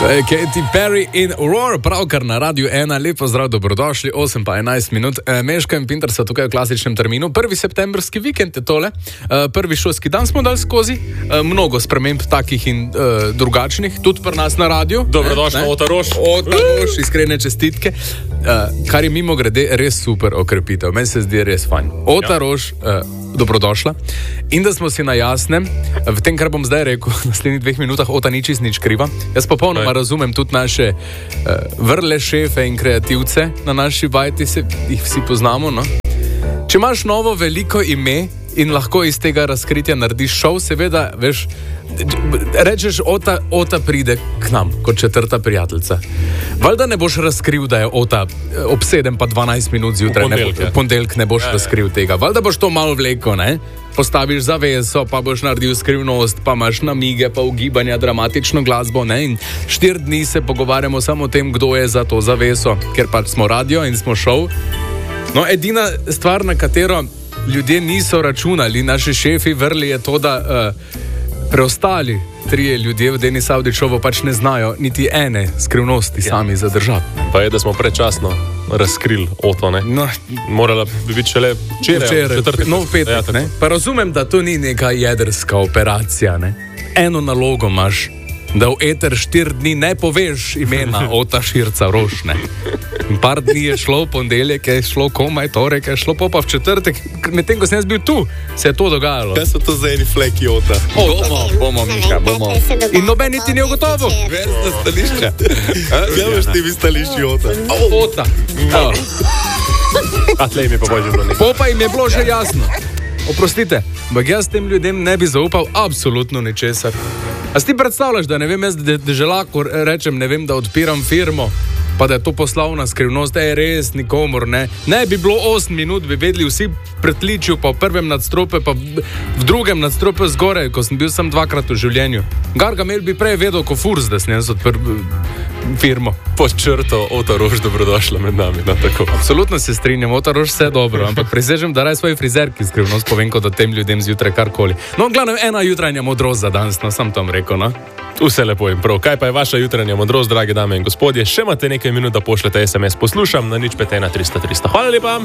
To je Katy Perry in Roar, pravkar na Radiu 1. Lepo zdrav, dobrodošli, 8 pa 11 minut. Meška in Pinter so tukaj v klasičnem terminu. 1. septembrski vikend je tole. Prvi šolski dan smo dali skozi. Mnogo sprememb takih in drugačnih, tudi pri nas na radiju. Dobrodošli, Otaroš. Otaroš, iskrene čestitke. Kar je mimo grede res super okrepitev. Meni se zdi res fajn. Otaroš, dobrodošla. In da smo si na jasnem, v tem, kar bom zdaj rekel, v naslednjih 2 minutah, Ota ni čist nič kriva. Jaz popolnoma razumem tudi naše vrle šefe in kreativce na naši bajti, jih vsi poznamo, no? Če imaš novo veliko ime in lahko iz tega razkritja narediš šov, seveda, veš, rečeš, Ota pride k nam kot 4. prijateljica. Valjda ne boš razkril, da je Ota ob 7 pa 12 minut zjutraj, ponedeljek ne boš razkril tega. Valjda boš to malo vleko, ne? Postaviš zaveso, pa boš naredil skrivnost, pa imaš namige, pa ugibanja, dramatično glasbo, ne? In 4 dni se pogovarjamo samo o tem, kdo je za to zaveso, ker pač smo radio in smo šov. No, edina stvar, na katero ljudje niso računali, naši šefi vrli, je to, da preostali 3 ljudje v Denis Avdićovo pač ne znajo niti ene skrivnosti sami zadržati. Pa je, da smo predčasno razkrili Oto, ne? No, morala bi biti šele včeraj, v petek, ne? Pa razumem, da to ni neka jedrska operacija, ne? Eno nalogo imaš, da v eter 4 dni ne poveš imena Ota Širca Roš, ne? Par dni je šlo, ponedeljek je šlo, komaj torek je šlo, pa v četrtek, medtem ko sem jaz bil tu, se je to dogajalo. Kaj so to za eni fleki Ota? Bomo, Miška, bomo. In noben niti ni ugotovo. Verjetno stališče. Kaj veš ti vi stališči Ota? Ota. A tlej mi pa bože bilo nekaj. Popa jim je bilo že jasno. Oprostite, ampak jaz tem ljudem ne bi zaupal absolutno ničesar. A si ti predstavljaš, da ne vem, jaz da že lahko rečem, ne vem, da odpiram firmo, pa da je to poslovna skrivnost, da je res nikomor, ne. Ne bi bilo 8 minut, bi vedeli vsi pretličil, pa v prvem nadstropju, pa v drugem nadstropju zgoraj, ko sem bil sam 2-krat v življenju. Gargamel bi prej vedel, ko furs, da sem jaz odprl firmo. Pod črto, Otaroš, dobrodošla med nami, no tako. Absolutno se strinjam, Otaroš, vse dobro, ampak prisežem, da raj svoji frizerki skrivnost povem, kot da tem ljudem zjutraj karkoli. No, glavno, ena jutranja modrost za danes, no, sam tam rekel, no. Vse lepo in prav. Kaj pa je vaša jutranja modrost, drage dame in gospodje? Še imate nekaj minut, da pošljete SMS. Poslušam na 051 300 300. Hvala lepa.